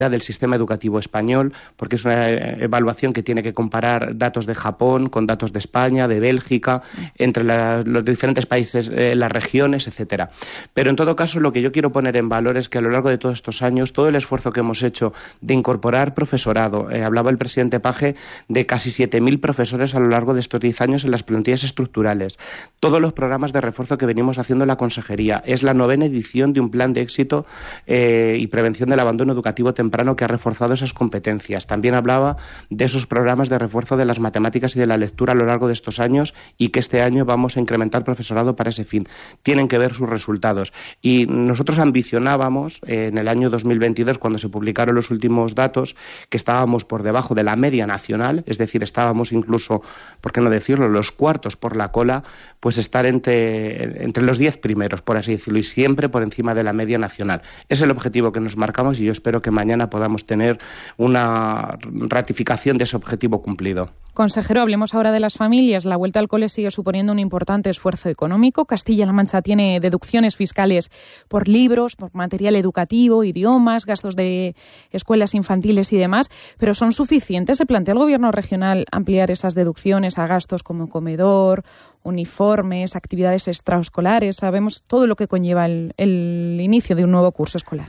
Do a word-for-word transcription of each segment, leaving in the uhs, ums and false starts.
del sistema educativo español, porque es una evaluación que tiene que comparar datos de Japón con datos de España, de Bélgica, entre la, los diferentes países, eh, las regiones, etcétera. Pero en todo caso, lo que yo quiero poner en valor es que a lo largo de todos estos años, todo el esfuerzo que hemos hecho de incorporar profesorado, eh, hablaba el presidente Page de casi siete mil profesores a lo largo de estos diez años en las plantillas estructurales, todos los programas de refuerzo que venimos haciendo en la consejería, es la novena edición de un plan de éxito eh, y prevención del abandono educativo temprano que ha reforzado esas competencias. También hablaba de esos programas de refuerzo de las matemáticas y de la lectura a lo largo de estos años y que este año vamos a incrementar profesorado para ese fin. Tienen que ver sus resultados. Y nosotros ambicionábamos eh, en el año dos mil veintidós, cuando se publicaron los últimos datos, que estábamos por debajo de la media nacional, es decir, estábamos incluso, por qué no decirlo, los cuartos por la cola, pues estar entre, entre los diez primeros, por así decirlo, y siempre por encima de la media nacional. Es el objetivo que nos marcamos y yo espero que mañana podamos tener una ratificación de ese objetivo cumplido. Consejero, hablemos ahora de las familias. La vuelta al cole sigue suponiendo un importante esfuerzo económico. Castilla-La Mancha tiene deducciones fiscales por libros, por material educativo, idiomas, gastos de escuelas infantiles y demás, pero ¿son suficientes? ¿Se plantea el Gobierno regional ampliar esas deducciones a gastos como comedor, uniformes, actividades extraescolares? Sabemos todo lo que conlleva el, el inicio de un nuevo curso escolar.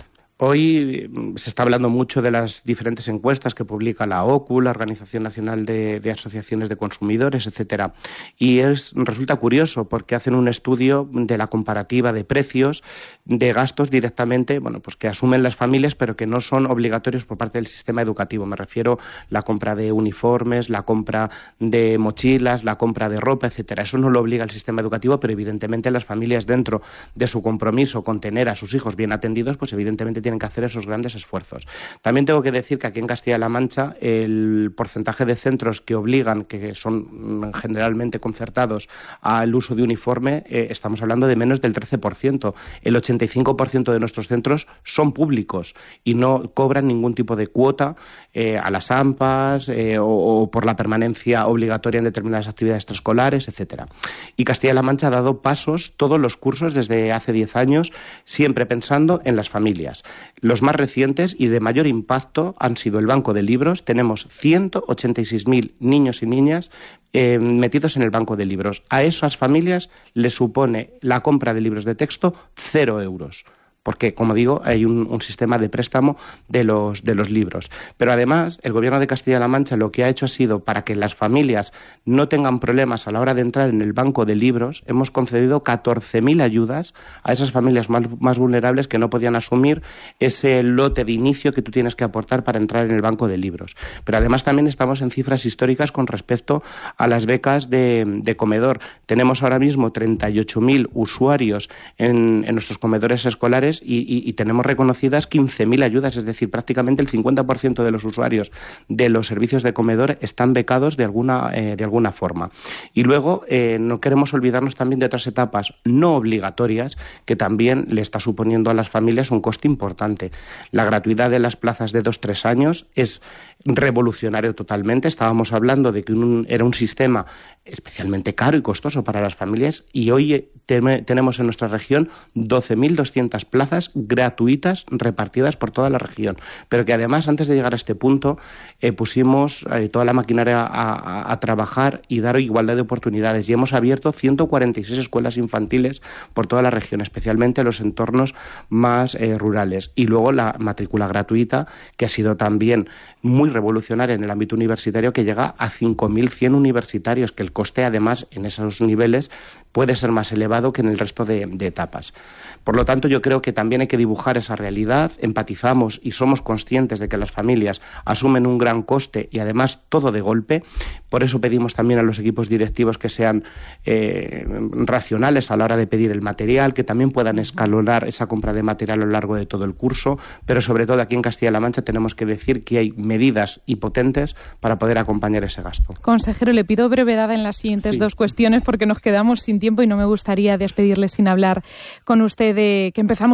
Hoy se está hablando mucho de las diferentes encuestas que publica la O C U, la Organización Nacional de, de Asociaciones de Consumidores, etcétera. Y es, resulta curioso porque hacen un estudio de la comparativa de precios de gastos directamente, bueno, pues que asumen las familias, pero que no son obligatorios por parte del sistema educativo. Me refiero a la compra de uniformes, la compra de mochilas, la compra de ropa, etcétera. Eso no lo obliga el sistema educativo, pero evidentemente las familias, dentro de su compromiso con tener a sus hijos bien atendidos, pues evidentemente tienen que hacer esos grandes esfuerzos. También tengo que decir que aquí en Castilla-La Mancha el porcentaje de centros que obligan, que son generalmente concertados, al uso de uniforme, eh, estamos hablando de menos del trece por ciento. El ochenta y cinco por ciento de nuestros centros son públicos y no cobran ningún tipo de cuota eh, a las A M P As eh, o, o por la permanencia obligatoria en determinadas actividades extraescolares, etcétera. Y Castilla-La Mancha ha dado pasos todos los cursos desde hace diez años, siempre pensando en las familias. Los más recientes y de mayor impacto han sido el Banco de Libros. Tenemos ciento ochenta y seis mil niños y niñas eh, metidos en el Banco de Libros. A esas familias les supone la compra de libros de texto cero euros. Porque, como digo, hay un, un sistema de préstamo de los, de los libros. Pero además, el Gobierno de Castilla-La Mancha lo que ha hecho ha sido, para que las familias no tengan problemas a la hora de entrar en el banco de libros, hemos concedido catorce mil ayudas a esas familias más, más vulnerables que no podían asumir ese lote de inicio que tú tienes que aportar para entrar en el banco de libros. Pero además también estamos en cifras históricas con respecto a las becas de, de comedor. Tenemos ahora mismo treinta y ocho mil usuarios en, en nuestros comedores escolares Y, y, y tenemos reconocidas quince mil ayudas, es decir, prácticamente el cincuenta por ciento de los usuarios de los servicios de comedor están becados de alguna, eh, de alguna forma. Y luego eh, no queremos olvidarnos también de otras etapas no obligatorias que también le está suponiendo a las familias un coste importante. La gratuidad de las plazas de dos a tres años es revolucionario totalmente. Estábamos hablando de que un, era un sistema especialmente caro y costoso para las familias y hoy te, tenemos en nuestra región doce mil doscientas plazas gratuitas repartidas por toda la región. Pero que además, antes de llegar a este punto, eh, pusimos eh, toda la maquinaria a, a, a trabajar y dar igualdad de oportunidades. Y hemos abierto ciento cuarenta y seis escuelas infantiles por toda la región, especialmente en los entornos más eh, rurales. Y luego la matrícula gratuita, que ha sido también muy revolucionaria en el ámbito universitario, que llega a cinco mil cien universitarios, que el coste, además, en esos niveles puede ser más elevado que en el resto de, de etapas. Por lo tanto, yo creo que también hay que dibujar esa realidad, empatizamos y somos conscientes de que las familias asumen un gran coste y además todo de golpe. Por eso pedimos también a los equipos directivos que sean eh, racionales a la hora de pedir el material, que también puedan escalonar esa compra de material a lo largo de todo el curso, pero sobre todo aquí en Castilla-La Mancha tenemos que decir que hay medidas y potentes para poder acompañar ese gasto. Consejero, le pido brevedad en las siguientes sí. dos cuestiones porque nos quedamos sin tiempo y no me gustaría despedirle sin hablar con usted de que empezamos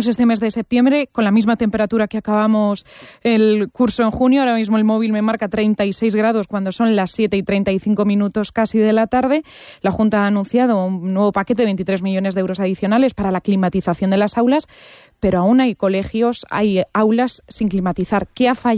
este mes de septiembre con la misma temperatura que acabamos el curso en junio. Ahora mismo el móvil me marca treinta y seis grados cuando son las siete y treinta y cinco minutos casi de la tarde. La Junta ha anunciado un nuevo paquete de veintitrés millones de euros adicionales para la climatización de las aulas, pero aún hay colegios, hay aulas sin climatizar. ¿Qué ha fallado?